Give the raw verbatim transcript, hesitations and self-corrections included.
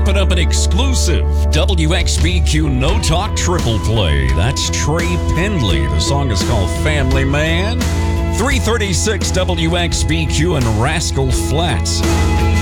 wrapping up an exclusive W X B Q No Talk triple play. That's Trey Pendley. The song is called Family Man. three thirty-six W X B Q and Rascal Flatts.